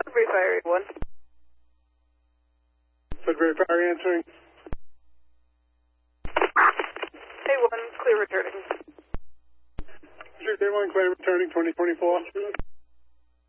Sudbury Fire 1. Sudbury Fire answering. A1, clear returning. Day 1, clear returning, 2024.